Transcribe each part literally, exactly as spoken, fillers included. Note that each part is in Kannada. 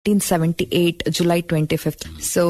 Nineteen seventy eight July twenty fifth so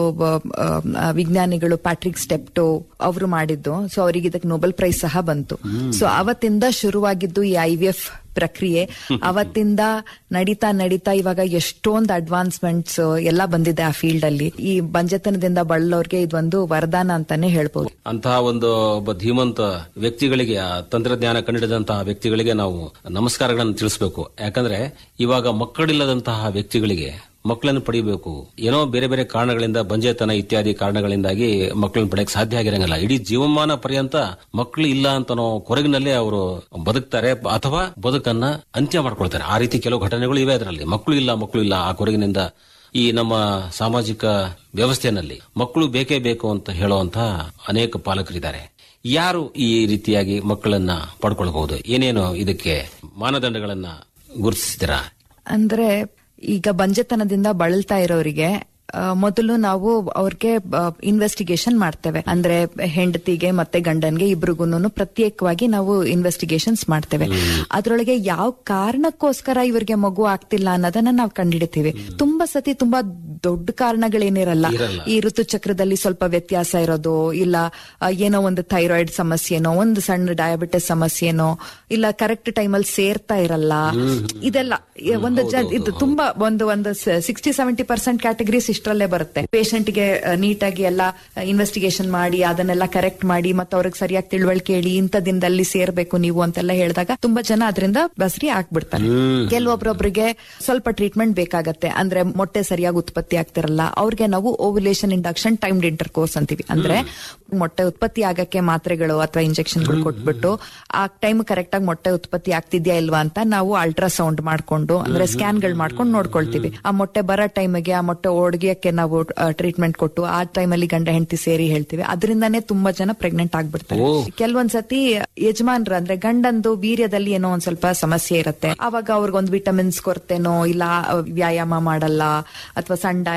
ವಿಜ್ಞಾನಿಗಳು ಪ್ಯಾಟ್ರಿಕ್ ಸ್ಟೆಪ್ಟೋ ಅವರು ಮಾಡಿದ್ದು. ಸೊ ಅವರಿಗೆ ಇದಕ್ಕೆ ನೊಬೆಲ್ ಪ್ರೈಸ್ ಸಹ ಬಂತು. ಸೊ ಅವತ್ತಿಂದ ಶುರುವಾಗಿದ್ದು ಈ ಐ ವಿ ಎಫ್ ಪ್ರಕ್ರಿಯೆ. ಅವತ್ತಿಂದ ನಡೀತಾ ನಡೀತಾ ಇವಾಗ ಎಷ್ಟೊಂದು ಅಡ್ವಾನ್ಸ್ಮೆಂಟ್ಸ್ ಎಲ್ಲ ಬಂದಿದೆ ಆ ಫೀಲ್ಡ್ ಅಲ್ಲಿ. ಈ ಬಂಜೆತನದಿಂದ ಬಳಲೋರ್ಗೆ ಇದೊಂದು ವರದಾನ ಅಂತಾನೆ ಹೇಳ್ಬೋದು. ಅಂತಹ ಒಂದು ಒಬ್ಬ ಧೀಮಂತ ವ್ಯಕ್ತಿಗಳಿಗೆ, ತಂತ್ರಜ್ಞಾನ ಕಂಡಿಡಿದಂತಹ ವ್ಯಕ್ತಿಗಳಿಗೆ ನಾವು ನಮಸ್ಕಾರಗಳನ್ನು ತಿಳಿಸಬೇಕು. ಯಾಕಂದ್ರೆ ಇವಾಗ ಮಕ್ಕಳಿಲ್ಲದಂತಹ ವ್ಯಕ್ತಿಗಳಿಗೆ ಮಕ್ಕಳನ್ನು ಪಡಿಬೇಕು, ಏನೋ ಬೇರೆ ಬೇರೆ ಕಾರಣಗಳಿಂದ, ಬಂಜೆತನ ಇತ್ಯಾದಿ ಕಾರಣಗಳಿಂದಾಗಿ ಮಕ್ಕಳನ್ನು ಪಡೆಯಕ್ಕೆ ಸಾಧ್ಯ ಆಗಿರಂಗಿಲ್ಲ. ಇಡೀ ಜೀವಮಾನ ಪರ್ಯಂತ ಮಕ್ಕಳು ಇಲ್ಲ ಅಂತ ಕೊರಗಿನಲ್ಲೇ ಅವರು ಬದುಕ್ತಾರೆ ಅಥವಾ ಬದುಕನ್ನ ಅಂತ್ಯ ಮಾಡ್ಕೊಳ್ತಾರೆ. ಆ ರೀತಿ ಕೆಲವು ಘಟನೆಗಳು ಇವೆ. ಅದರಲ್ಲಿ ಮಕ್ಕಳು ಇಲ್ಲ ಮಕ್ಕಳು ಇಲ್ಲ ಆ ಕೊರಗಿನಿಂದ ಈ ನಮ್ಮ ಸಾಮಾಜಿಕ ವ್ಯವಸ್ಥೆಯಲ್ಲಿ ಮಕ್ಕಳು ಬೇಕೇ ಬೇಕು ಅಂತ ಹೇಳುವಂತ ಅನೇಕ ಪಾಲಕರಿದ್ದಾರೆ. ಯಾರು ಈ ರೀತಿಯಾಗಿ ಮಕ್ಕಳನ್ನ ಪಡ್ಕೊಳ್ಬಹುದು? ಏನೇನು ಇದಕ್ಕೆ ಮಾನದಂಡಗಳನ್ನ ಗುರುತಿಸಿದ್ದೀರಾ? ಅಂದ್ರೆ ಈಗ ಬಂಜೆತನದಿಂದ ಬಳಲ್ತಾ ಇರೋರಿಗೆ ಮೊದಲು ನಾವು ಅವ್ರಿಗೆ ಇನ್ವೆಸ್ಟಿಗೇಷನ್ ಮಾಡ್ತೇವೆ. ಅಂದ್ರೆ ಹೆಂಡತಿಗೆ ಮತ್ತೆ ಗಂಡನ್ಗೆ ಇಬ್ರಿಗೂನು ಪ್ರತ್ಯೇಕವಾಗಿ ನಾವು ಇನ್ವೆಸ್ಟಿಗೇಷನ್ಸ್ ಮಾಡ್ತೇವೆ. ಅದ್ರೊಳಗೆ ಯಾವ ಕಾರಣಕ್ಕೋಸ್ಕರ ಇವ್ರಿಗೆ ಮಗು ಆಗ್ತಿಲ್ಲ ಅನ್ನೋದನ್ನ ನಾವು ಕಂಡುಹಿಡಿತೀವಿ. ತುಂಬಾ ಸತಿ ತುಂಬಾ ದೊಡ್ಡ ಕಾರಣಗಳೇನಿರಲ್ಲ. ಈ ಋತುಚಕ್ರದಲ್ಲಿ ಸ್ವಲ್ಪ ವ್ಯತ್ಯಾಸ ಇರೋದು, ಇಲ್ಲ ಏನೋ ಒಂದು ಥೈರಾಯ್ಡ್ ಸಮಸ್ಯೆನೋ, ಒಂದು ಸಣ್ಣ ಡಯಾಬಿಟಿಸ್ ಸಮಸ್ಯೆನೋ, ಇಲ್ಲ ಕರೆಕ್ಟ್ ಟೈಮಲ್ಲಿ ಸೇರ್ತಾ ಇರಲ್ಲ. ಇದೆಲ್ಲ ಒಂದು ಇದು ತುಂಬಾ ಒಂದು ಒಂದು ಸಿಕ್ಸ್ಟಿ ಸೆವೆಂಟಿ ಪರ್ಸೆಂಟ್ ಕ್ಯಾಟಗರೀಸ್ ಇಷ್ಟರಲ್ಲೇ ಬರುತ್ತೆ. ಪೇಷಂಟ್ಗೆ ನೀಟಾಗಿ ಎಲ್ಲ ಇನ್ವೆಸ್ಟಿಗೇಷನ್ ಮಾಡಿ ಅದನ್ನೆಲ್ಲ ಕರೆಕ್ಟ್ ಮಾಡಿ ಮತ್ತೆ ಅವ್ರಿಗೆ ಸರಿಯಾಗಿ ತಿಳುವಳಿಕೆ ಹೇಳಿ ಇಂಥ ದಿನದಲ್ಲಿ ಸೇರ್ಬೇಕು ನೀವು ಅಂತೆಲ್ಲ ಹೇಳಿದಾಗ ತುಂಬಾ ಜನ ಅದರಿಂದ ಬಸರಿ ಆಗ್ಬಿಡ್ತಾರೆ. ಕೆಲವೊಬ್ಬರೊಬ್ಬರಿಗೆ ಸ್ವಲ್ಪ ಟ್ರೀಟ್ಮೆಂಟ್ ಬೇಕಾಗತ್ತೆ. ಅಂದ್ರೆ ಮೊಟ್ಟೆ ಸರಿಯಾಗಿ ಉತ್ಪತ್ತಿ ಆಗ್ತಿರಲ್ಲ, ಅವ್ರಿಗೆ ನಾವು ovulation induction timed inter course ಅಂತೀವಿ. ಅಂದ್ರೆ ಮೊಟ್ಟೆ ಉತ್ಪತ್ತಿ ಆಗಕ್ಕೆ ಮಾತ್ರೆಗಳು ಅಥವಾ ಇಂಜೆಕ್ಷನ್ಗಳು ಕೊಟ್ಬಿಟ್ಟು ಆ ಟೈಮ್ ಕರೆಕ್ಟ್ ಆಗಿ ಮೊಟ್ಟೆ ಉತ್ಪತ್ತಿ ಆಗ್ತಿದ್ಯಾ ಇಲ್ವಾ ಅಂತ ನಾವು ಅಲ್ಟ್ರಾಸೌಂಡ್ ಮಾಡ್ಕೊಂಡು, ಅಂದ್ರೆ ಸ್ಕ್ಯಾನ್ಗಳು ಮಾಡ್ಕೊಂಡು ನೋಡ್ಕೊಳ್ತೀವಿ. ಆ ಮೊಟ್ಟೆ ಬರೋ ಟೈಮ್ಗೆ ಆ ಮೊಟ್ಟೆ ಓಡ್ಗಿಯಕ್ಕೆ ನಾವು ಟ್ರೀಟ್ಮೆಂಟ್ ಕೊಟ್ಟು ಆ ಟೈಮಲ್ಲಿ ಗಂಡ ಹೆಂಡತಿ ಸೇರಿ ಹೇಳ್ತೀವಿ. ಅದರಿಂದಾನೇ ತುಂಬಾ ಜನ ಪ್ರೆಗ್ನೆಂಟ್ ಆಗ್ಬಿಡ್ತಾರೆ. ಕೆಲವೊಂದ್ಸತಿ ಯಜಮಾನ್ರ ಅಂದ್ರೆ ಗಂಡಂದು ವೀರ್ಯದಲ್ಲಿ ಏನೋ ಒಂದ್ ಸ್ವಲ್ಪ ಸಮಸ್ಯೆ ಇರುತ್ತೆ. ಅವಾಗ ಅವ್ರಿಗೊಂದು ವಿಟಮಿನ್ಸ್ ಕೊರತೆನೋ, ಇಲ್ಲ ವ್ಯಾಯಾಮ ಮಾಡಲ್ಲ, ಅಥವಾ ಸಣ್ಣ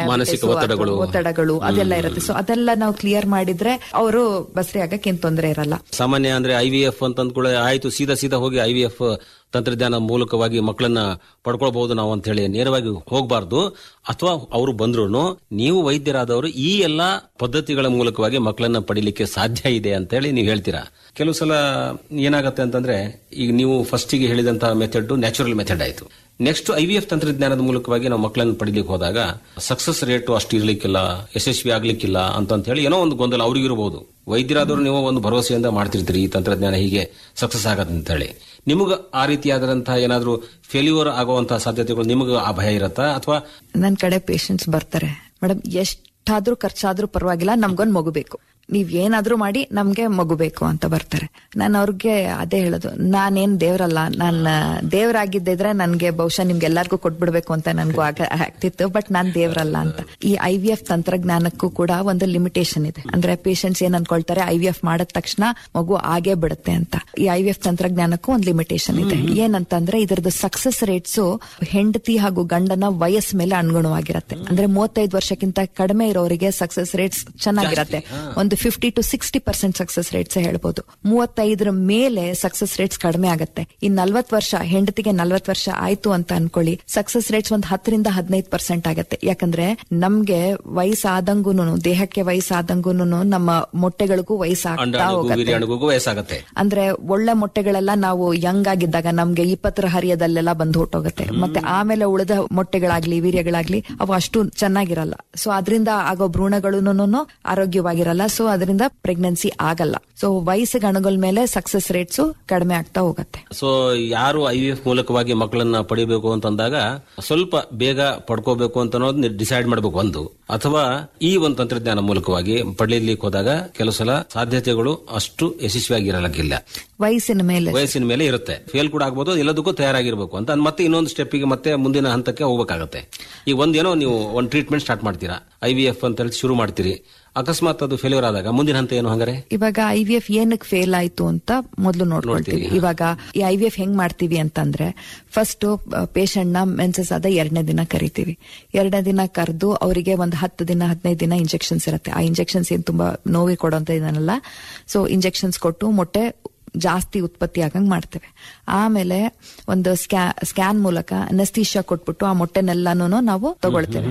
ಒತ್ತಡಗಳು ಅದೆಲ್ಲ ಇರುತ್ತೆ. ಸೊ ಅದೆಲ್ಲ ನಾವು ಕ್ಲಿಯರ್ ಮಾಡಿದ್ರೆ ಅವರು ಬಸರಿ ಆಗಕ್ಕೆ ಏನ್ ತೊಂದರೆ ಇರಲ್ಲ. ಸಾಮಾನ್ಯ ಅಂದ್ರೆ ಐ ವಿ ಎಫ್ ಅಂತ ಕೂಡ ಆಯ್ತು, ಸೀದಾ ಸೀದಾ ಹೋಗಿ ಐ ವಿ ಎಫ್ ತಂತ್ರಜ್ಞಾನ ಮೂಲಕವಾಗಿ ಮಕ್ಕಳನ್ನ ಪಡ್ಕೊಳ್ಬಹುದು ನಾವು ಅಂತ ಹೇಳಿ ನೇರವಾಗಿ ಹೋಗಬಾರ್ದು. ಅಥವಾ ಅವರು ಬಂದ್ರು ನೀವು ವೈದ್ಯರಾದವರು ಈ ಎಲ್ಲಾ ಪದ್ಧತಿಗಳ ಮೂಲಕವಾಗಿ ಮಕ್ಕಳನ್ನ ಪಡಿಲಿಕ್ಕೆ ಸಾಧ್ಯ ಇದೆ ಅಂತ ಹೇಳಿ ನೀವು ಹೇಳ್ತೀರಾ. ಕೆಲವು ಸಲ ಏನಾಗತ್ತೆ ಅಂತಂದ್ರೆ, ಈಗ ನೀವು ಫಸ್ಟಿಗೆ ಹೇಳಿದಂತಹ ಮೆಥಡ್ ನ್ಯಾಚುರಲ್ ಮೆಥಡ್ ಆಯ್ತು. ನೆಕ್ಸ್ಟ್ ಐ ವಿ ಎಫ್ ತಂತ್ರಜ್ಞಾನದ ಮೂಲಕವಾಗಿ ನಾವು ಮಕ್ಕಳನ್ನು ಪಡಿಲಿಕ್ಕೆ ಹೋದಾಗ ಸಕ್ಸಸ್ ರೇಟ್ ಅಷ್ಟು ಇರ್ಲಿಕ್ಕಿಲ್ಲ, ಯಶಸ್ವಿ ಆಗ್ಲಿಕ್ಕಿಲ್ಲ ಅಂತ ಹೇಳಿ ಏನೋ ಒಂದು ಗೊಂದಲ ಅವ್ರಿಗಿರಬಹುದು. ವೈದ್ಯರಾದವರು ನೀವು ಒಂದು ಭರವಸೆಯಿಂದ ಮಾಡ್ತಿರ್ತೀರಿ ಈ ತಂತ್ರಜ್ಞಾನ ಹೀಗೆ ಸಕ್ಸಸ್ ಆಗತ್ತೆ ಅಂತ ಹೇಳಿ. ನಿಮಗೆ ಆ ರೀತಿಯಾದಂತಹ ಏನಾದ್ರೂ ಫೇಲ್ಯೂರ್ ಆಗುವಂತಹ ಸಾಧ್ಯತೆಗಳು ನಿಮಗೆ ಆ ಭಯ ಇರತ್ತಾ? ಅಥವಾ ನನ್ನ ಕಡೆ ಪೇಷಂಟ್ಸ್ ಬರ್ತಾರೆ, ಮೇಡಮ್ ಎಷ್ಟಾದ್ರೂ ಖರ್ಚಾದ್ರೂ ಪರವಾಗಿಲ್ಲ, ನಮ್ಗೊಂದು ಮಗು ಬೇಕು, ನೀವ್ ಏನಾದ್ರೂ ಮಾಡಿ ನಮ್ಗೆ ಮಗು ಬೇಕು ಅಂತ ಬರ್ತಾರೆ. ನಾನು ಅವ್ರಿಗೆ ಅದೇ ಹೇಳೋದು, ನಾನೇನ್ ದೇವ್ರಲ್ಲ, ನಾನ್ ದೇವರಾಗಿದ್ದಿದ್ರೆ ನನ್ಗೆ ಬಹುಶಃ ನಿಮ್ಗೆಲ್ಲಾರ್ಗು ಕೊಟ್ಬಿಡ್ಬೇಕು ಅಂತ ನನ್ಗೂ ಆಗ್ತಿತ್ತು. ಬಟ್ ನಾನ್ ದೇವ್ರಲ್ಲ ಅಂತ. ಈ ಐ ವಿ ಎಫ್ ತಂತ್ರಜ್ಞಾನಕ್ಕೂ ಕೂಡ ಒಂದು ಲಿಮಿಟೇಷನ್ ಇದೆ. ಅಂದ್ರೆ ಪೇಷಂಟ್ಸ್ ಏನ್ ಅನ್ಕೊಳ್ತಾರೆ, ಐ ವಿ ಎಫ್ ಮಾಡಿದ ತಕ್ಷಣ ಮಗು ಆಗೇ ಬಿಡುತ್ತೆ ಅಂತ. ಈ ಐ ವಿ ಎಫ್ ತಂತ್ರಜ್ಞಾನಕ್ಕೂ ಒಂದು ಲಿಮಿಟೇಷನ್ ಇದೆ. ಏನಂತಂದ್ರೆ ಇದ್ರದ್ದು ಸಕ್ಸಸ್ ರೇಟ್ಸ್ ಹೆಂಡತಿ ಹಾಗೂ ಗಂಡನ ವಯಸ್ಸ ಮೇಲೆ ಅನುಗುಣವಾಗಿರುತ್ತೆ. ಅಂದ್ರೆ ಮೂವತ್ತೈದು ವರ್ಷಕ್ಕಿಂತ ಕಡಿಮೆ ಇರೋರಿಗೆ ಸಕ್ಸಸ್ ರೇಟ್ಸ್ ಚೆನ್ನಾಗಿರತ್ತೆ. ಒಂದು fifty to sixty percent success rates ಹೇಳ್ಬೋದು. ಮೂವತ್ತೈದರ ಮೇಲೆ ಸಕ್ಸಸ್ ರೇಟ್ಸ್ ಕಡಿಮೆ ಆಗುತ್ತೆ. ಇನ್ ನಲ್ವತ್ ವರ್ಷ ಹೆಂಡತಿಗೆ ನಲ್ವತ್ ವರ್ಷ ಆಯ್ತು ಅಂತ ಅನ್ಕೊಳ್ಳಿ, ಸಕ್ಸಸ್ ರೇಟ್ಸ್ ಒಂದ್ ಹತ್ತರಿಂದ ಹದಿನೈದು ಪರ್ಸೆಂಟ್ ಆಗುತ್ತೆ. ಯಾಕಂದ್ರೆ ನಮ್ಗೆ ವಯಸ್ಸಾದಂಗೂನು, ದೇಹಕ್ಕೆ ವಯಸ್ಸಾದಂಗೂನು ನಮ್ಮ ಮೊಟ್ಟೆಗಳಿಗೂ ವಯಸ್ಸಾಗ್ತಾ ಹೋಗುತ್ತೆ. ಅಂದ್ರೆ ಒಳ್ಳೆ ಮೊಟ್ಟೆಗಳೆಲ್ಲ ನಾವು ಯಂಗ್ ಆಗಿದ್ದಾಗ ನಮ್ಗೆ ಇಪ್ಪತ್ತರ ಹರಿಯದಲ್ಲೆಲ್ಲ ಬಂದು ಹೊಟ್ಟೋಗುತ್ತೆ. ಮತ್ತೆ ಆಮೇಲೆ ಉಳಿದ ಮೊಟ್ಟೆಗಳಾಗ್ಲಿ ವೀರ್ಯಗಳಾಗ್ಲಿ ಅವು ಅಷ್ಟು ಚೆನ್ನಾಗಿರಲ್ಲ. ಸೊ ಅದರಿಂದ ಆಗೋ ಭ್ರೂಣಗಳೂನು ಆರೋಗ್ಯವಾಗಿರಲ್ಲ. ಸೊ ಅದರಿಂದ ಪ್ರೆಗ್ನೆನ್ಸಿ ಆಗಲ್ಲ. ಸೊ ವಯಸ್ಸಿಗೆ ಅನುಗುಣ ಮೇಲೆ ಸಕ್ಸಸ್ ರೇಟ್ಸ್ ಕಡಿಮೆ ಆಗ್ತಾ ಹೋಗುತ್ತೆ. ಸೊ ಯಾರು ಐ ವಿ ಎಫ್ ಮೂಲಕವಾಗಿ ಮಕ್ಕಳನ್ನ ಪಡಿಬೇಕು ಅಂತಂದಾಗ ಸ್ವಲ್ಪ ಬೇಗ ಪಡ್ಕೋಬೇಕು ಅಂತ ಅನ್ನೋದು ಡಿಸೈಡ್ ಮಾಡಬೇಕು ಒಂದು. ಅಥವಾ ಈ ಒಂದು ತಂತ್ರಜ್ಞಾನ ಮೂಲಕವಾಗಿ ಪಡೆಯಲಿಕ್ಕೆ ಹೋದಾಗ ಕೆಲವು ಸಲ ಸಾಧ್ಯತೆಗಳು ಅಷ್ಟು ಯಶಸ್ವಿಯಾಗಿರಲಿಕ್ಕಿಲ್ಲ. ವಯಸ್ಸಿನ ಮೇಲೆ ವಯಸ್ಸಿನ ಮೇಲೆ ಇರುತ್ತೆ. ಫೇಲ್ ಕೂಡ ಆಗ್ಬೋದು, ಎಲ್ಲದಕ್ಕೂ ತಯಾರಾಗಿರ್ಬೇಕು ಅಂತ ಮತ್ತೆ ಇನ್ನೊಂದು ಸ್ಟೆಪ್ಗೆ ಮತ್ತೆ ಮುಂದಿನ ಹಂತಕ್ಕೆ ಹೋಗ್ಬೇಕಾಗತ್ತೆ. ಈಗ ಒಂದೇನೋ ನೀವು ಒಂದು ಟ್ರೀಟ್ಮೆಂಟ್ ಸ್ಟಾರ್ಟ್ ಮಾಡ್ತೀರಾ, ಐ ವಿ ಎಫ್ ಅಂತ ಹೇಳಿ ಶುರು ಮಾಡ್ತೀರಿ. ಅಕಸ್ಮಾತ್ ಅದು ಫೇಲ್ಯೂರ್ ಆದಾಗ ಮುಂದಿನ ಹಂತ ಏನು? ಹಂಗಾರೆ ಇವಾಗ ಐ ವಿ ಎಫ್ ಏನಕ್ಕೆ ಫೇಲ್ ಆಯ್ತು ಅಂತ ಮೊದಲು ನೋಡ್ಕೊಳ್ತೀವಿ. ಇವಾಗ ಈ ಐ ವಿ ಎಫ್ ಹೆಂಗ್ ಮಾಡ್ತೀವಿ ಅಂತಂದ್ರೆ, ಫಸ್ಟ್ ಪೇಷಂಟ್ ನ ಮೆನ್ಸಸ್ ಆದ ಎರಡನೇ ದಿನ ಕರಿತೀವಿ. ಎರಡನೇ ದಿನ ಕರೆದು ಅವರಿಗೆ ಒಂದು ಹತ್ತು ದಿನ ಹದಿನೈದು ದಿನ ಇಂಜೆಕ್ಷನ್ಸ್ ಇರುತ್ತೆ. ಆ ಇಂಜೆಕ್ಷನ್ಸ್ ಏನ್ ತುಂಬಾ ನೋವಿ ಕೊಡೋಂತ ಇದನ್ನಲ್ಲ. ಸೊ ಇಂಜೆಕ್ಷನ್ಸ್ ಕೊಟ್ಟು ಮೊಟ್ಟೆ ಜಾಸ್ತಿ ಉತ್ಪತ್ತಿ ಆಗಂಗ್ ಮಾಡ್ತೇವೆ. ಆಮೇಲೆ ಒಂದು ಸ್ಕ್ಯಾ ಸ್ಕ್ಯಾನ್ ಮೂಲಕ ಅನಸ್ಥೀಶಿಯಾ ಕೊಟ್ಬಿಟ್ಟು ಆ ಮೊಟ್ಟೆನೆಲ್ಲಾನು ನಾವು ತಗೊಳ್ತೇವೆ.